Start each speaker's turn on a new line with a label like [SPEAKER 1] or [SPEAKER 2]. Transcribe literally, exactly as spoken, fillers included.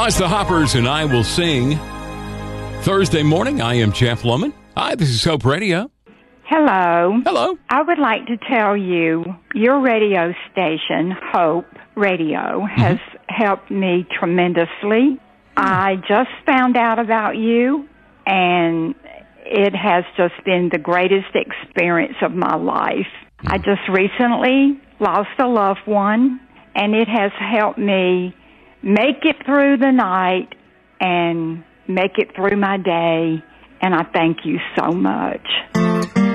[SPEAKER 1] Oh, it's the Hoppers, and I will sing. Thursday morning, I am Jeff Loman. Hi, this is Hope Radio.
[SPEAKER 2] Hello.
[SPEAKER 1] Hello.
[SPEAKER 2] I would like to tell you, your radio station, Hope Radio, has mm-hmm. helped me tremendously. Mm. I just found out about you, and it has just been the greatest experience of my life. Mm. I just recently lost a loved one, and it has helped me make it through the night and make it through my day, and I thank you so much.